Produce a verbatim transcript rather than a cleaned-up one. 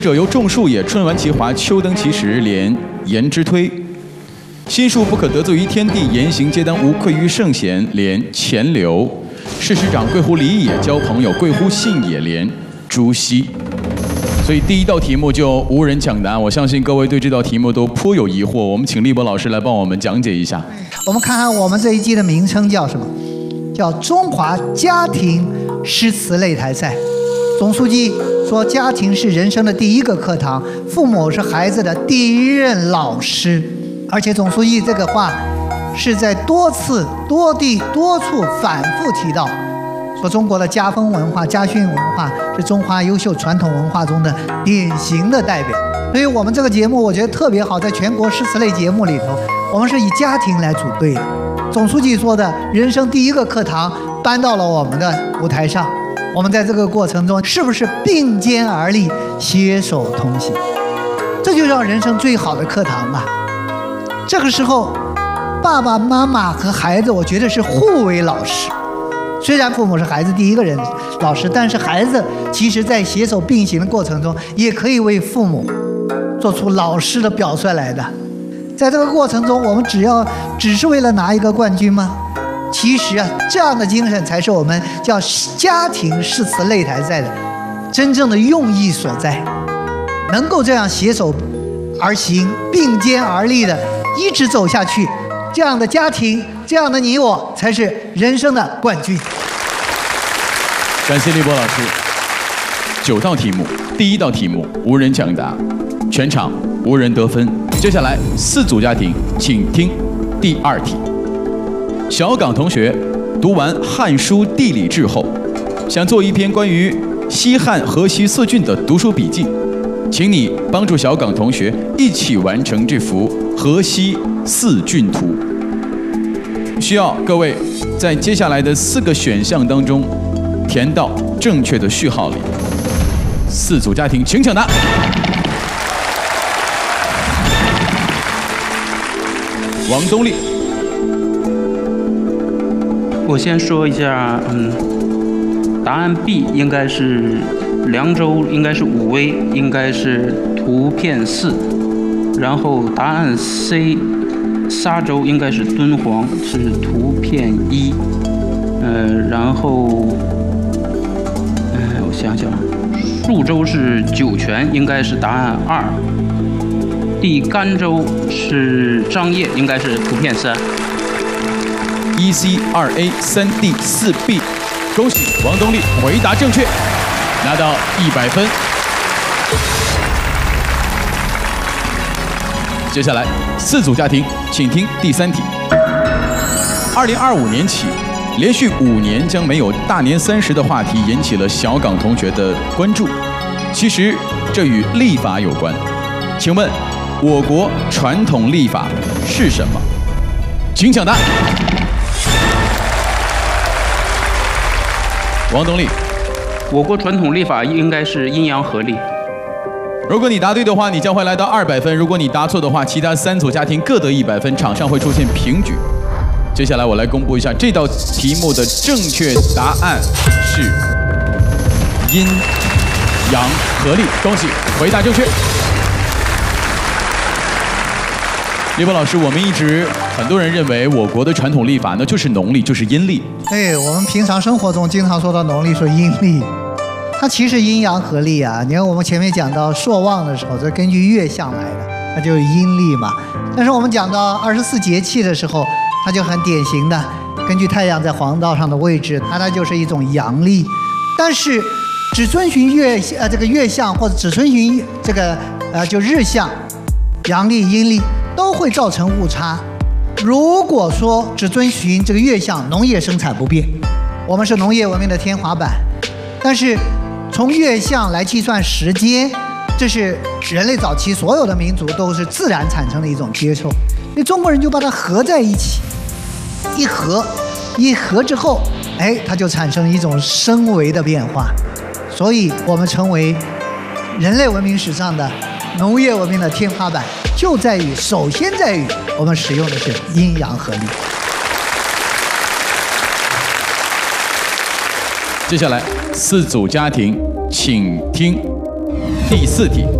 者由种树也，春完其华，秋登其实，连言之推。心术不可得罪于天地，言行皆当无愧于圣贤，连钱流。事师长贵乎礼也，交朋友贵乎信也，连朱熹。所以第一道题目就无人抢答，我相信各位对这道题目都颇有疑惑。我们请立博老师来帮我们讲解一下。 我们看看我们这一季的名称叫什么？叫中华家庭诗词擂台赛。总书记说，家庭是人生的第一个课堂，父母是孩子的第一任老师。而且总书记这个话是在多次、多地、多处反复提到，说中国的家风文化、家训文化是中华优秀传统文化中的典型的代表。所以我们这个节目我觉得特别好，在全国诗词类节目里头，我们是以家庭来组队的。总书记说的人生第一个课堂搬到了我们的舞台上，我们在这个过程中是不是并肩而立、携手同行？这就让人生最好的课堂吧。这个时候，爸爸妈妈和孩子，我觉得是互为老师。虽然父母是孩子第一个人老师，但是孩子其实在携手并行的过程中，也可以为父母做出老师的表率来的。在这个过程中，我们只要只是为了拿一个冠军吗？其实啊，这样的精神才是我们叫家庭诗词擂台赛的真正的用意所在。能够这样携手而行、并肩而立的一直走下去，这样的家庭，这样的你我，才是人生的冠军。 感谢立博老师。九道题目，第一道题目无人抢答，全场无人得分。接下来四组家庭，请听第二题。小岗同学读完《汉书·地理志》后，想做一篇关于西汉河西四郡的读书笔记，请你帮助小岗同学一起完成这幅河西四郡图。需要各位在接下来的四个选项当中填到正确的序号里。四组家庭请抢答。王东立。 我先说一下，嗯，答案 B 应该是凉州，应该是武威，应该是图片四。然后答案 C 沙州应该是敦煌，是图片一。呃，然后，呃，我想想，肃州是酒泉，应该是答案二。第甘州是张掖，应该是图片三。 一 C 二 A 三 D 四 B， 恭喜王东立回答正确，拿到一百分。接下来四组家庭，请听第三题。二零二五年起，连续五年将没有大年三十的话题引起了小岗同学的关注。其实这与历法有关，请问我国传统历法是什么？请抢答。王东立， 我国传统历法应该是阴阳合历。 如果你答对的话，你将会来到二百分；如果你答错的话，其他三组家庭各得一百分，场上会出现平局。接下来我来公布一下这道题目的正确答案是阴阳合历，恭喜回答正确。立博老师，我们一直很多人认为我国的传统历法呢就是农历，就是阴历。 对，我们平常生活中经常说到农历，说阴历，它其实阴阳合历啊。你看我们前面讲到朔望的时候，这根据月相来的，它就是阴历嘛。但是我们讲到二十四节气的时候，它就很典型的根据太阳在黄道上的位置，它它就是一种阳历。但是只遵循月呃这个月相，或者只遵循这个呃就日相，阳历阴历都会造成误差。如果说只遵循这个月相，农业生产不变，我们是农业文明的天花板。但是从月相来计算时间，这是人类早期所有的民族都是自然产生的一种接受，所以中国人就把它合在一起，一合一合之后，哎，它就产生了一种升维的变化。所以我们称为人类文明史上的农业文明的天花板，就在于首先在于我们使用的是阴阳合历。 接下来四组家庭，请听第四题。